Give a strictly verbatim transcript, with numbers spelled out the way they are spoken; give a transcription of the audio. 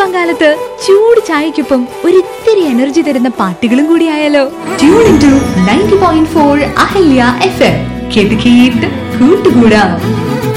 തണുപ്പാൻ കാലത്ത് ചൂട് ചായക്കൊപ്പം ഒരിത്തിരി എനർജി തരുന്ന പാട്ടുകളും കൂടിയായാലോ? Tune in to ninety point four Ahalya F M. കേട്ട് കേട്ട് കൂട്ടുകൂടാം.